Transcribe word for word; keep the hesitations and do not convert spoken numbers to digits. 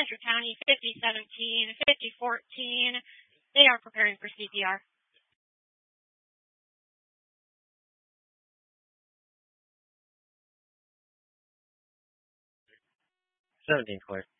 Roger County, fifty seventeen, fifty fourteen. They are preparing for C P R. seventeen clear.